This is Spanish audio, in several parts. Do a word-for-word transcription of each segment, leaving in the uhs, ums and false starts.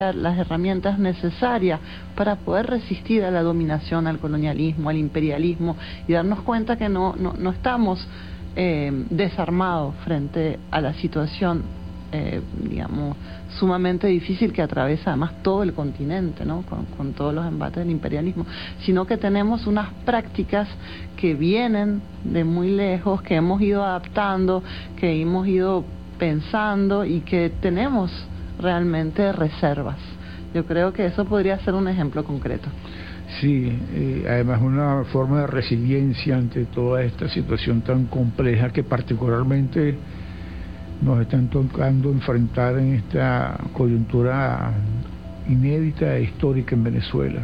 las herramientas necesarias para poder resistir a la dominación, al colonialismo, al imperialismo y darnos cuenta que no, no, no estamos eh, desarmados frente a la situación, eh, digamos, sumamente difícil que atraviesa además todo el continente, ¿no? Con, con todos los embates del imperialismo, sino que tenemos unas prácticas que vienen de muy lejos, que hemos ido adaptando, que hemos ido pensando y que tenemos realmente reservas. Yo creo que eso podría ser un ejemplo concreto. Sí, eh, además una forma de resiliencia ante toda esta situación tan compleja que particularmente nos están tocando enfrentar en esta coyuntura inédita e histórica en Venezuela.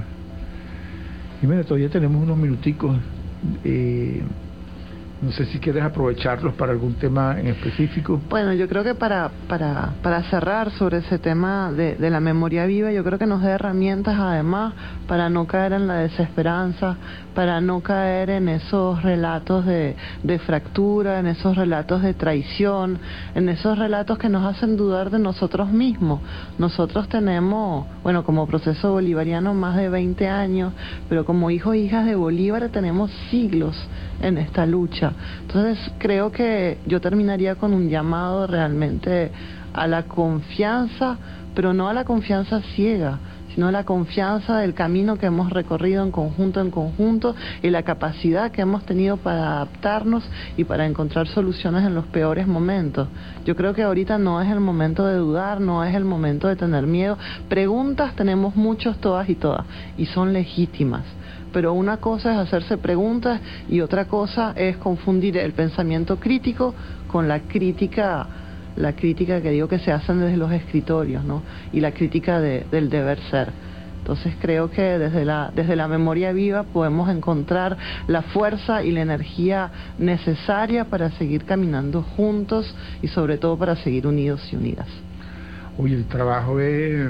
Y mira, todavía tenemos unos minuticos. Eh, No sé si quieres aprovecharlos para algún tema en específico. Bueno, yo creo que para para para cerrar sobre ese tema de, de la memoria viva, yo creo que nos da herramientas además para no caer en la desesperanza, para no caer en esos relatos de, de fractura, en esos relatos de traición, en esos relatos que nos hacen dudar de nosotros mismos. Nosotros tenemos, bueno, como proceso bolivariano más de veinte años, pero como hijos e hijas de Bolívar tenemos siglos en esta lucha. Entonces creo que yo terminaría con un llamado realmente a la confianza, pero no a la confianza ciega, sino a la confianza del camino que hemos recorrido en conjunto en conjunto y la capacidad que hemos tenido para adaptarnos y para encontrar soluciones en los peores momentos. Yo creo que ahorita no es el momento de dudar, no es el momento de tener miedo. Preguntas tenemos muchos, todas y todas, y son legítimas. Pero una cosa es hacerse preguntas y otra cosa es confundir el pensamiento crítico con la crítica, la crítica que digo que se hacen desde los escritorios, ¿no? Y la crítica de, del deber ser. Entonces creo que desde la, desde la memoria viva podemos encontrar la fuerza y la energía necesaria para seguir caminando juntos y sobre todo para seguir unidos y unidas. Oye, el trabajo es,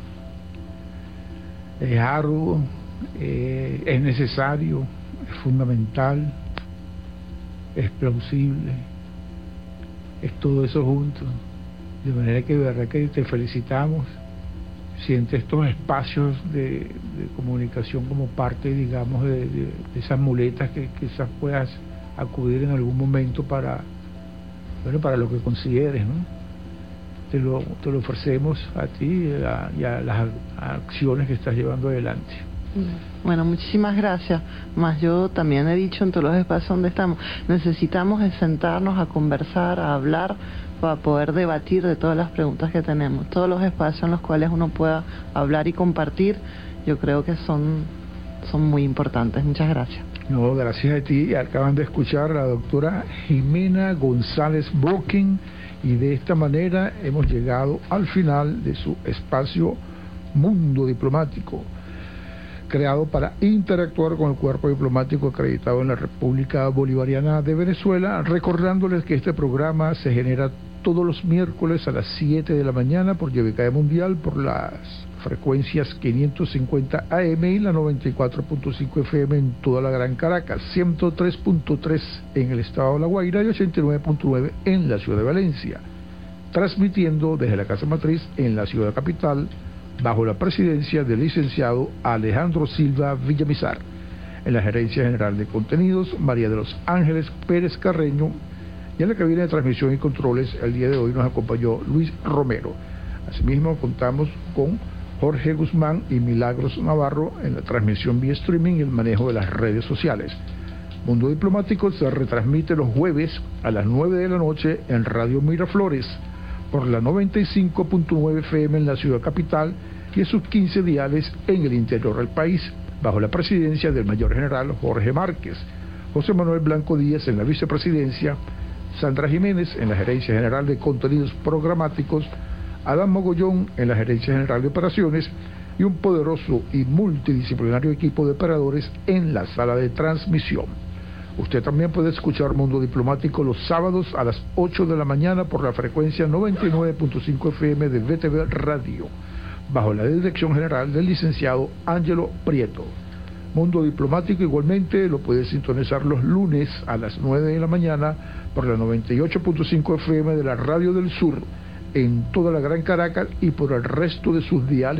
es arduo. Eh, es necesario, es fundamental, es plausible, es todo eso junto, de manera que de verdad que te felicitamos. Siente estos espacios de, de comunicación como parte, digamos, de, de, de esas muletas que quizás puedas acudir en algún momento para, bueno, para lo que consideres, ¿no? Te lo, te lo ofrecemos a ti y a, y a las acciones que estás llevando adelante. Bueno, muchísimas gracias. Más yo también he dicho en todos los espacios donde estamos, necesitamos es sentarnos a conversar, a hablar, para poder debatir de todas las preguntas que tenemos. Todos los espacios en los cuales uno pueda hablar y compartir, yo creo que son, son muy importantes. Muchas gracias. No, gracias a ti. Acaban de escuchar a la doctora Jimena González Brocken y de esta manera hemos llegado al final de su espacio Mundo Diplomático, creado para interactuar con el cuerpo diplomático acreditado en la República Bolivariana de Venezuela, recordándoles que este programa se genera todos los miércoles a las siete de la mañana por Y B K E Mundial, por las frecuencias quinientos cincuenta A M y la noventa y cuatro punto cinco F M en toda la Gran Caracas, ciento tres punto tres en el estado de La Guaira y ochenta y nueve punto nueve en la ciudad de Valencia, transmitiendo desde la Casa Matriz en la ciudad capital, bajo la presidencia del licenciado Alejandro Silva Villamizar. En la gerencia general de contenidos, María de los Ángeles Pérez Carreño, y en la cabina de transmisión y controles, el día de hoy nos acompañó Luis Romero. Asimismo, contamos con Jorge Guzmán y Milagros Navarro en la transmisión vía streaming y el manejo de las redes sociales. Mundo Diplomático se retransmite los jueves a las nueve de la noche en Radio Miraflores, por la noventa y cinco punto nueve F M en la ciudad capital y en sus quince diales en el interior del país, bajo la presidencia del mayor general Jorge Márquez, José Manuel Blanco Díaz en la vicepresidencia, Sandra Jiménez en la gerencia general de contenidos programáticos, Adán Mogollón en la gerencia general de operaciones y un poderoso y multidisciplinario equipo de operadores en la sala de transmisión. Usted también puede escuchar Mundo Diplomático los sábados a las ocho de la mañana por la frecuencia noventa y nueve punto cinco F M de V T V Radio, bajo la dirección general del licenciado Ángelo Prieto. Mundo Diplomático igualmente lo puede sintonizar los lunes a las nueve de la mañana por la noventa y ocho punto cinco F M de la Radio del Sur, en toda la Gran Caracas y por el resto de sus diales